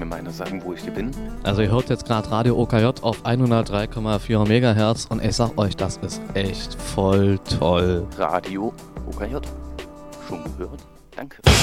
Allgemeine sagen, wo ich hier bin? Also ihr hört jetzt gerade Radio OKJ auf 103,4 MHz und ich sag euch, das ist echt voll toll. Radio OKJ. Schon gehört? Danke.